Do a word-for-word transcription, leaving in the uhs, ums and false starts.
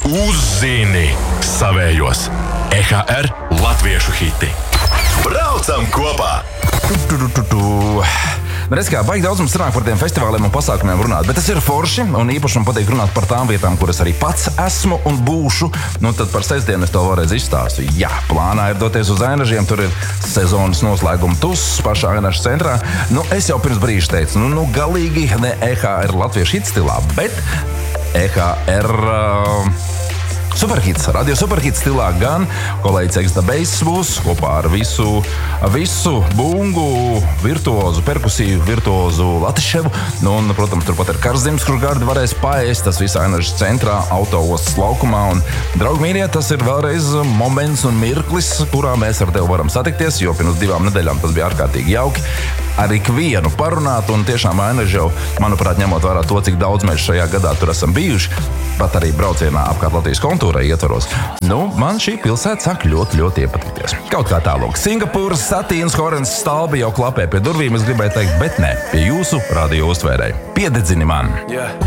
Uzzini savējos. E H R latviešu hiti. Braucam kopā! Tu, tu, tu, tu. Reiz kā baigi daudz mums sanāk par tiem festivāliem un pasākumiem runāt, bet tas ir forši un īpaši man patīk runāt par tām vietām, kuras arī pats esmu un būšu. Nu tad par sestdienu es to vēlreiz izstāstu. Jā, plānā ir doties uz Ainažiem, tur ir sezonas noslēguma tuss pašā Ainažu centrā. Nu, es jau pirms brīža teicu, nu, nu galīgi ne E H R latviešu hitstilā, bet E H R... Uh, Superhits, radio superhits stilā gan kolēģis Eksda Beiss būs kopā ar visu, visu bungu, virtuozu, perkusiju, virtuozu Latiševu. Nu, un, protams, turpat ir Karzims, kurš gardi varēs paēst, tas visā Ainažas centrā, autoostas laukumā. Un, draugi mīļie, tas ir vēlreiz moments un mirklis, kurā mēs ar tevi varam satikties, jo pirms divām nedēļām tas bija ārkārtīgi jauki. Ar ikvienu parunāt, un tiešām Ainaža jau, manuprāt, ņemot vērā to, cik daudz mēs šajā gadā tur esam bijuši, pat arī braucienā apkārt Latvijas kontūrai ietvaros. Nu, man šī pilsēta sāk ļoti, ļoti iepatikties. Kaut kā tālāk. Singapūras, Satīnas, Horens, Stalbi jau klapē pie durvīm, es gribēju teikt, bet ne, pie jūsu radio uztvērēji. Piededzini man! Yeah.